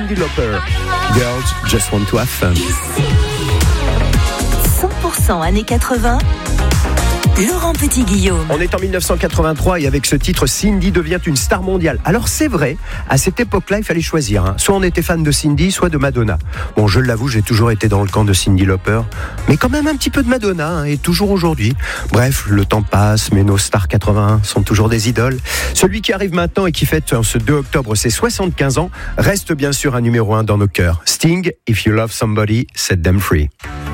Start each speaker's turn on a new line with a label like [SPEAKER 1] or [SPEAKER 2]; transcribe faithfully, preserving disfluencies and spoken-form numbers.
[SPEAKER 1] Cyndi Lauper. Girls Just Want to Have Fun.
[SPEAKER 2] cent pour cent années quatre-vingts. Laurent Petit-Guillaume.
[SPEAKER 1] On est en dix-neuf cent quatre-vingt-trois et avec ce titre, Cyndi devient une star mondiale. Alors c'est vrai, à cette époque-là, il fallait choisir. Hein. Soit on était fan de Cyndi, soit de Madonna. Bon, je l'avoue, j'ai toujours été dans le camp de Cyndi Lauper, mais quand même un petit peu de Madonna, hein, et toujours aujourd'hui. Bref, le temps passe, mais nos stars quatre-vingt-un sont toujours des idoles. Celui qui arrive maintenant et qui fête en ce deux octobre ses soixante-quinze ans, reste bien sûr un numéro un dans nos cœurs. Sting, If You Love Somebody, Set Them Free.